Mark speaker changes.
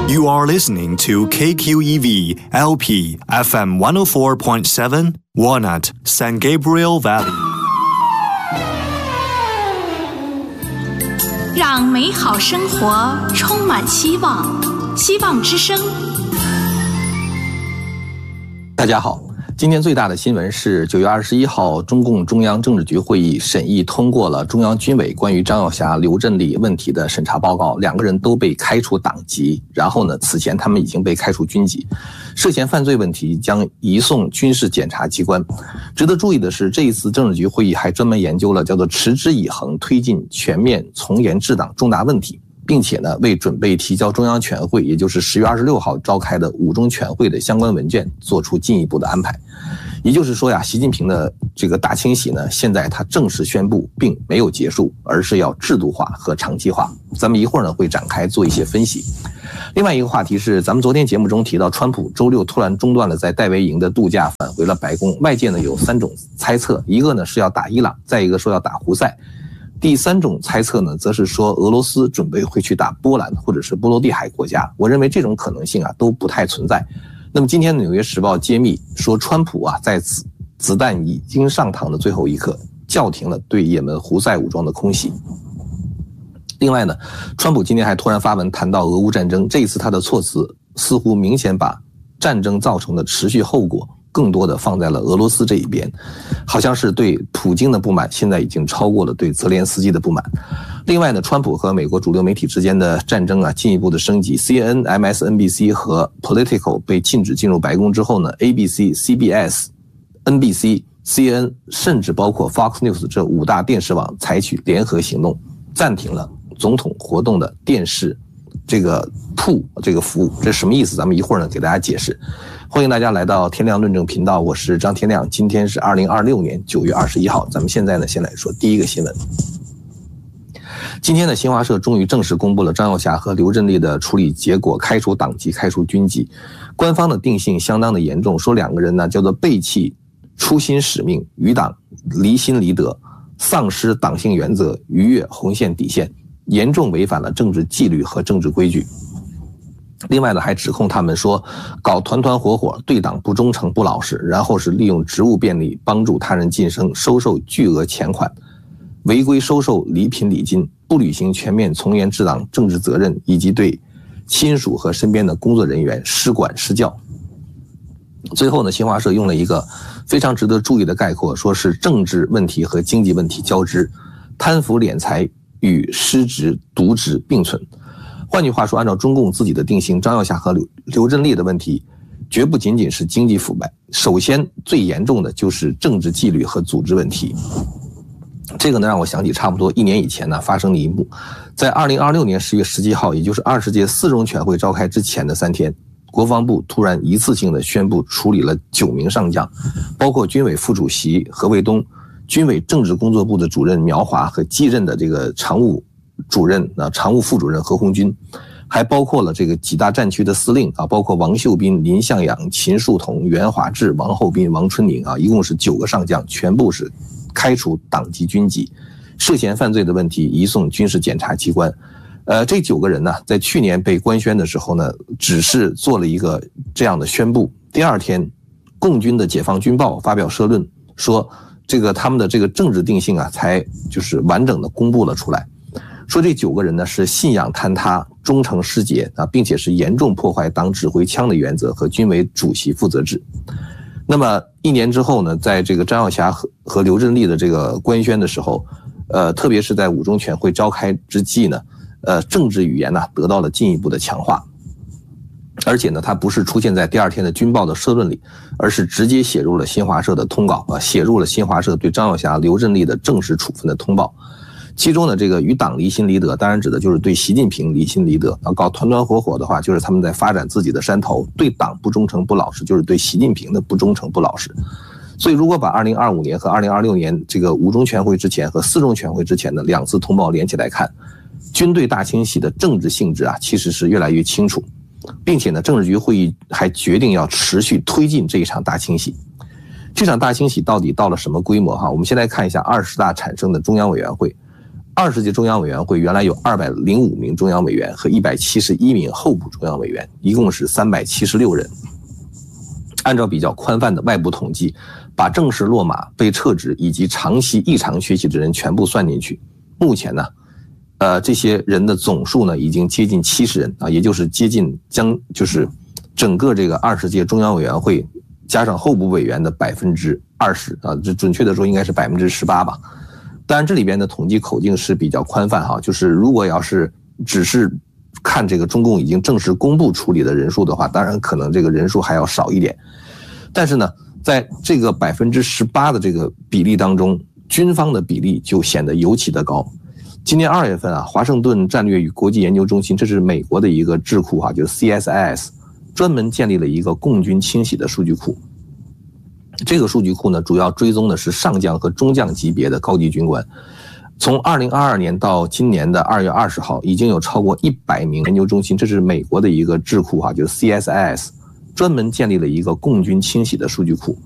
Speaker 1: You are listening to KQEV LP FM 104.7 Walnut San Gabriel Valley。
Speaker 2: 让美好生活充满希望，希望之声。
Speaker 3: 大家好，今天最大的新闻是9月21号，中共中央政治局会议审议通过了中央军委关于张耀霞、刘振立问题的审查报告，两个人都被开除党籍，然后呢，此前他们已经被开除军籍，涉嫌犯罪问题将移送军事检察机关。值得注意的是，这一次政治局会议还专门研究了叫做持之以恒推进全面从严治党重大问题，并且呢，为准备提交中央全会，也就是10月26号召开的5中全会的相关文件做出进一步的安排。也就是说呀，习近平的这个大清洗呢，现在他正式宣布并没有结束，而是要制度化和长期化。咱们一会儿呢会展开做一些分析。另外一个话题是，咱们昨天节目中提到，川普周六突然中断了在戴维营的度假，返回了白宫。外界呢有3种猜测，一个呢是要打伊朗，再一个说要打胡塞。第3种猜测呢，则是说俄罗斯准备会去打波兰或者是波罗的海国家。我认为这种可能性啊都不太存在。那么今天的《纽约时报》揭秘说，川普啊在子弹已经上膛的最后一刻，叫停了对也门胡塞武装的空袭。另外呢，川普今天还突然发文谈到俄乌战争，这一次他的措辞似乎明显把战争造成的持续后果更多的放在了俄罗斯这一边，好像是对普京的不满现在已经超过了对泽连斯基的不满。另外呢，川普和美国主流媒体之间的战争啊进一步的升级。 CNN、MSNBC 和 Politico 被禁止进入白宫之后呢， ABC、CBS、NBC、CNN 甚至包括 Fox News 这5大电视网采取联合行动，暂停了总统活动的电视这个服务。这是什么意思？咱们一会儿呢给大家解释。欢迎大家来到天亮论证频道，我是张天亮。今天是2026年9月21号，咱们现在呢先来说第一个新闻。今天的新华社终于正式公布了张耀霞和刘振立的处理结果，开除党籍、开除军籍。官方的定性相当的严重，说两个人呢叫做背弃初心使命，与党离心离德，丧失党性原则，逾越红线底线，严重违反了政治纪律和政治规矩。另外呢，还指控他们说搞团团伙伙，对党不忠诚不老实，然后是利用职务便利帮助他人晋升，收受巨额钱款，违规收受礼品礼金，不履行全面从严治党政治责任，以及对亲属和身边的工作人员施管施教。最后呢，新华社用了一个非常值得注意的概括，说是政治问题和经济问题交织，贪腐敛财与失职渎职并存。换句话说，按照中共自己的定性，张耀霞和刘振立的问题绝不仅仅是经济腐败，首先最严重的就是政治纪律和组织问题。这个呢让我想起差不多1年以前呢发生的一幕，在2026年10月17号，也就是20届4中全会召开之前的3天，国防部突然一次性的宣布处理了9名上将，包括军委副主席何卫东、军委政治工作部的主任苗华和继任的这个常务副主任何鸿钧，还包括了这个几大战区的司令啊，包括王秀斌、林向阳、秦树桐、袁华志、王厚斌、王春宁啊，一共是9个上将，全部是开除党籍军籍，涉嫌犯罪的问题移送军事检察机关。这9个人呢，在去年被官宣的时候呢，只是做了一个这样的宣布。第2天，共军的解放军报发表社论说，他们的这个政治定性啊，才就是完整的公布了出来。说这9个人呢是信仰坍塌、忠诚失节啊，并且是严重破坏党指挥枪的原则和军委主席负责制。那么1年之后呢，在这个张耀霞和刘振立的这个官宣的时候，特别是在5中全会召开之际呢，政治语言呢得到了进一步的强化，而且呢，它不是出现在第2天的军报的社论里，而是直接写入了新华社的通稿啊，写入了新华社对张耀霞、刘振立的正式处分的通报。其中呢，这个与党离心离德，当然指的就是对习近平离心离德。搞团团伙伙的话，就是他们在发展自己的山头；对党不忠诚不老实，就是对习近平的不忠诚不老实。所以，如果把2025年和2026年这个5中全会之前和4中全会之前的2次通报连起来看，军队大清洗的政治性质啊，其实是越来越清楚，并且呢，政治局会议还决定要持续推进这一场大清洗。这场大清洗到底到了什么规模哈？我们先来看一下20大产生的中央委员会。 20届中央委员会原来有205名中央委员和171名候补中央委员，一共是376人。按照比较宽泛的外部统计，把正式落马、被撤职以及长期异常缺席的人全部算进去，目前呢，这些人的总数呢已经接近70人啊，也就是接近就是整个这个20届中央委员会加上候补委员的20%啊，这准确的说应该是18%吧。当然这里边的统计口径是比较宽泛哈，就是如果要是只是看这个中共已经正式公布处理的人数的话，当然可能这个人数还要少一点。但是呢，在这个18%的这个比例当中，军方的比例就显得尤其的高。今年2月份啊，华盛顿战略与国际研究中心，这是美国的一个智库就是 CSIS， 专门建立了一个共军清洗的数据库。这个数据库呢，主要追踪的是上将和中将级别的高级军官。从2022年到今年的2月20号，已经有超过100名研究中心，这是美国的一个智库就是 CSIS， 专门建立了一个共军清洗的数据库。